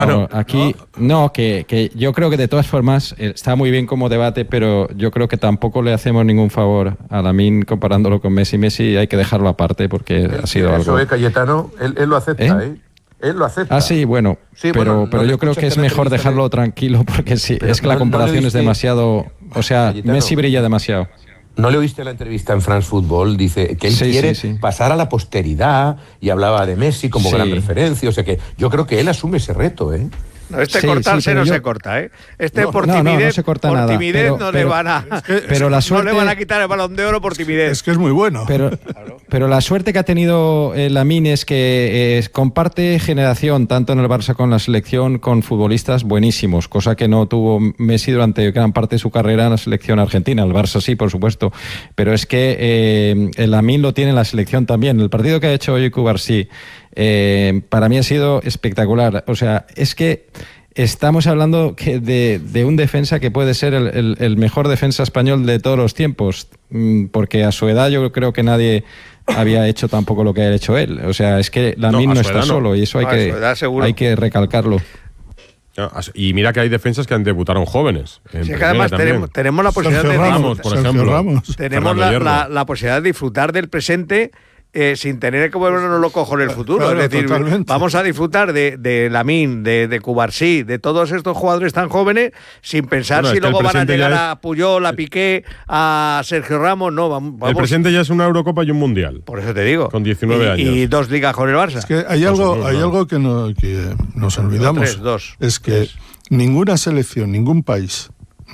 Aquí no, que yo creo que de todas formas está muy bien como debate, pero yo creo que tampoco le hacemos ningún favor a Lamine comparándolo con Messi. Messi hay que dejarlo aparte porque ha sido algo... Eso, Cayetano, él lo acepta, Él lo acepta. Sí, bueno, sí, pero yo creo que es mejor dejarlo tranquilo porque sí, es que la comparación es demasiado... O sea, Cayetano, Messi brilla demasiado. ¿No le oíste la entrevista en France Football? Dice que él quiere pasar a la posteridad y hablaba de Messi como gran referencia. O sea que yo creo que él asume ese reto, ¿eh? No, cortarse no se corta, ¿eh? Por timidez, no se corta por nada, timidez no le van a... Pero la suerte, no le van a quitar el Balón de Oro por timidez. Es que es muy bueno. Pero la suerte que ha tenido Lamine es que comparte generación, tanto en el Barça como en la selección, con futbolistas buenísimos, cosa que no tuvo Messi durante gran parte de su carrera en la selección argentina. El Barça sí, por supuesto. Pero es que Lamine lo tiene en la selección también. El partido que ha hecho hoy Cubarsí, para mí ha sido espectacular. O sea, es que estamos hablando de un defensa que puede ser el mejor defensa español de todos los tiempos, porque a su edad yo creo que nadie había hecho tampoco lo que ha hecho él. O sea, es que Lamine no está solo y eso hay que recalcarlo. Y mira que hay defensas que debutaron jóvenes. Sí, que además tenemos la posibilidad de Ramos, por ejemplo. Tenemos la posibilidad de disfrutar del presente sin tener que volvernos locos con el futuro. Claro, es decir, totalmente. vamos a disfrutar de Lamine, de Cubarsí, de todos estos jugadores tan jóvenes, sin pensar si luego van a llegar a Puyol, a Piqué, a Sergio Ramos. No, vamos. El presente ya es una Eurocopa y un Mundial. Por eso te digo. Con 19 años. Y 2 ligas con el Barça. Es que hay algo que nos olvidamos. Es que ninguna selección, ningún país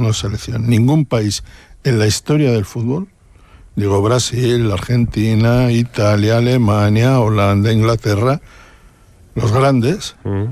en la historia del fútbol, digo Brasil, Argentina, Italia, Alemania, Holanda, Inglaterra, los grandes,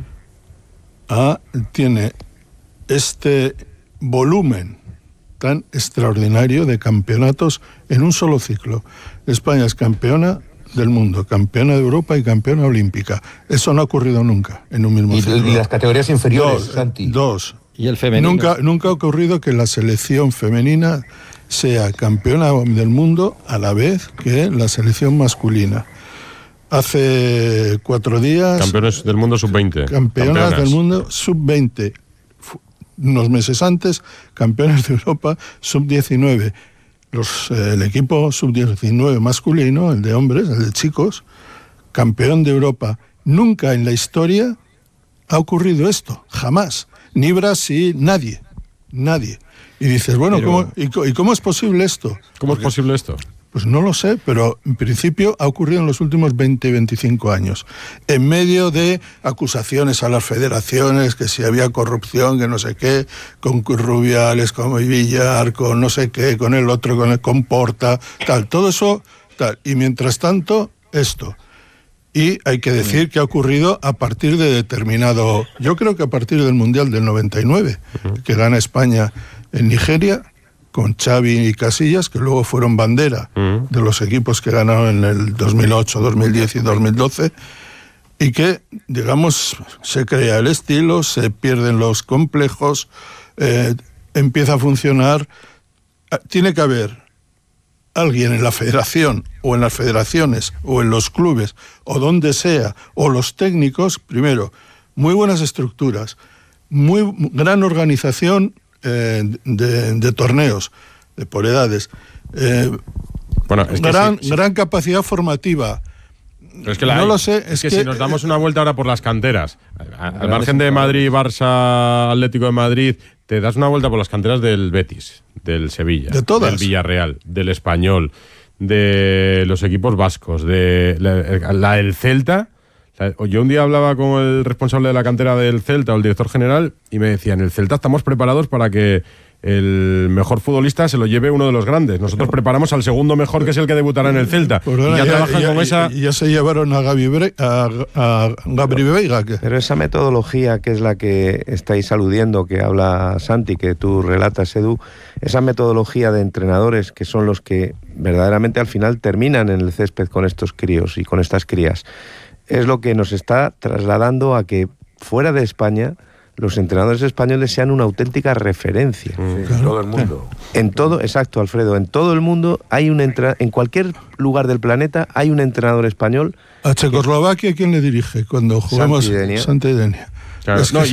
tiene este volumen tan extraordinario de campeonatos en un solo ciclo. España es campeona del mundo, campeona de Europa y campeona olímpica. Eso no ha ocurrido nunca en un mismo ciclo. ¿Y las categorías inferiores, Santi? Dos. ¿Y el femenino? Nunca ha ocurrido que la selección femenina sea campeona del mundo a la vez que la selección masculina. Hace 4 días... Campeones del mundo sub-20. Campeonas del mundo sub-20. Unos meses antes, campeones de Europa sub-19. El equipo sub-19 masculino, el de hombres, el de chicos, campeón de Europa. Nunca en la historia ha ocurrido esto, jamás. Ni Brasil, nadie. Y dices, bueno, ¿cómo es posible esto? ¿Cómo es posible esto? Pues no lo sé, pero en principio ha ocurrido en los últimos 20, 25 años. En medio de acusaciones a las federaciones, que si había corrupción, que no sé qué, con Rubiales, con Villar, con no sé qué, con el otro, con Porta, tal, todo eso, tal. Y mientras tanto, esto. Y hay que decir que ha ocurrido a partir de determinado... Yo creo que a partir del Mundial del 99, que gana España en Nigeria, con Xavi y Casillas, que luego fueron bandera de los equipos que ganaron en el 2008, 2010 y 2012, y que, digamos, se crea el estilo, se pierden los complejos, empieza a funcionar. Tiene que haber alguien en la federación, o en las federaciones, o en los clubes, o donde sea, o los técnicos, primero, muy buenas estructuras, muy gran organización de torneos, por edades, gran capacidad formativa. Pero es que no lo sé. Es que si nos damos una vuelta ahora por las canteras, al margen de Madrid, Barça, Atlético de Madrid, te das una vuelta por las canteras del Betis, del Sevilla, del Villarreal, del Español, de los equipos vascos, de la del Celta. Yo un día hablaba con el responsable de la cantera del Celta, o el director general, y me decía, en el Celta estamos preparados para que el mejor futbolista se lo lleve uno de los grandes. Nosotros preparamos al segundo mejor, que es el que debutará en el Celta. Perdona, y ya trabajan con esa... Ya se llevaron a Gabri Veiga. Pero esa metodología que es la que estáis aludiendo, que habla Santi, que tú relatas, Edu, esa metodología de entrenadores que son los que verdaderamente al final terminan en el césped con estos críos y con estas crías, es lo que nos está trasladando a que fuera de España los entrenadores españoles sean una auténtica referencia. En todo el mundo. En todo, exacto, Alfredo, en todo el mundo hay en cualquier lugar del planeta hay un entrenador español. A Checoslovaquia, ¿quién le dirige cuando jugamos? Santidenia. Santidenia. Claro.